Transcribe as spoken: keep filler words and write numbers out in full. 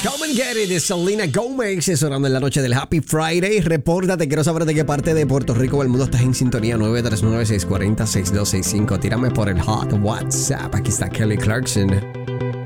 Come and Get It de Selena Gomez, sonando en la noche del Happy Friday. Repórtate, quiero saber de qué parte de Puerto Rico o el mundo estás en sintonía. Nueve tres nueve, seis cuatro cero, seis dos seis cinco. Tírame por el hot WhatsApp. Aquí está Kelly Clarkson.